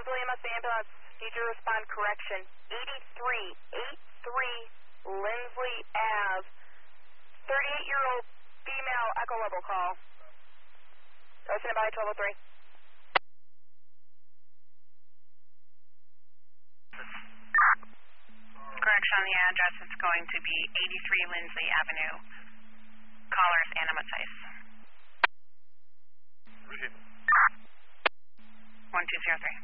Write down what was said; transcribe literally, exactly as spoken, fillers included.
Brownsville E M S ambulance. Need you to respond. Correction. eighty-three eighty-three Lindsley Ave. thirty-eight-year-old female echo level call. Ocean by twelve oh three. Correction on the address. It's going to be eighty-three Lindsley Avenue. Callers Anamatice. one two zero three.